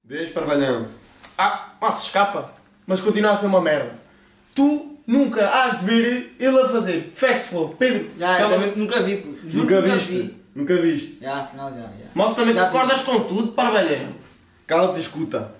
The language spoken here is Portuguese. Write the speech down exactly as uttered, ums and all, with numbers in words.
Vês, parvalhão? Ah, mas se escapa. Mas continua a ser uma merda. Tu nunca has de ver ele a fazer. Festival, Pedro. Já, eu Calma. também nunca vi, pô. Juro Nunca que nunca viste? vi. Nunca viste? Já, afinal já, já. Mas tu também Já vi. concordas com tudo, parvalhão. Cala-te e escuta.